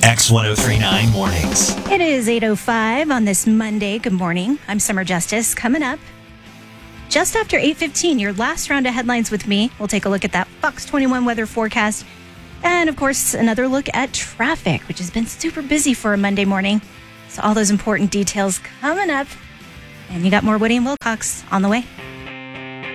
X1039 Mornings. It is 8:05 on this Monday. Good morning. I'm Summer Justice. Coming up just after 8:15, your last round of headlines with me. We'll take a look at that Fox 21 weather forecast. And, of course, another look at traffic, which has been super busy for a Monday morning. So all those important details coming up. And you got more Woody and Wilcox on the way.